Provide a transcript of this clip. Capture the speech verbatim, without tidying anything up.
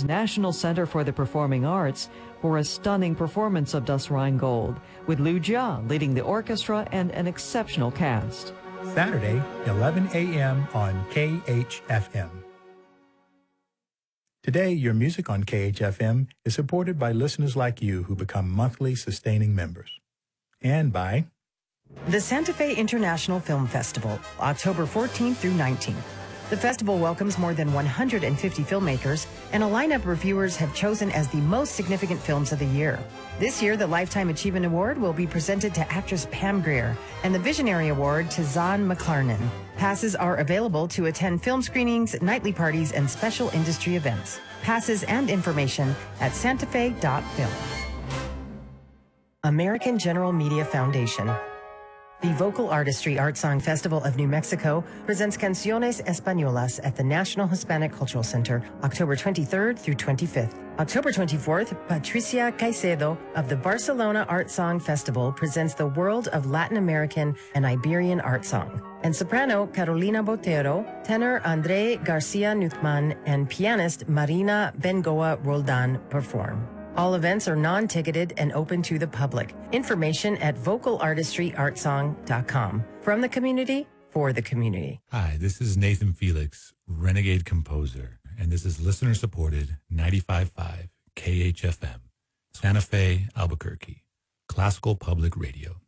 Festival's National Center for the Performing Arts for a stunning performance of Das Rheingold, with Liu Jia leading the orchestra and an exceptional cast. Saturday, eleven a.m. on K H F M. Today, your music on K H F M is supported by listeners like you who become monthly sustaining members. And by the Santa Fe International Film Festival, October fourteenth through nineteenth. The festival welcomes more than one hundred fifty filmmakers, and a lineup reviewers have chosen as the most significant films of the year. This year, the Lifetime Achievement Award will be presented to actress Pam Grier and the Visionary Award to Zahn McClarnon. Passes are available to attend film screenings, nightly parties, and special industry events. Passes and information at santa fe dot film. American General Media Foundation. The Vocal Artistry Art Song Festival of New Mexico presents Canciones Españolas at the National Hispanic Cultural Center, October twenty-third through twenty-fifth. October twenty-fourth, Patricia Caicedo of the Barcelona Art Song Festival presents the world of Latin American and Iberian art song. And soprano Carolina Botero, tenor André Garcia Nuthman, and pianist Marina Bengoa Roldan perform. All events are non-ticketed and open to the public. Information at vocal artistry art song dot com. From the community, for the community. Hi, this is Nathan Felix, Renegade Composer, and this is listener-supported ninety-five point five K H F M, Santa Fe, Albuquerque, Classical Public Radio.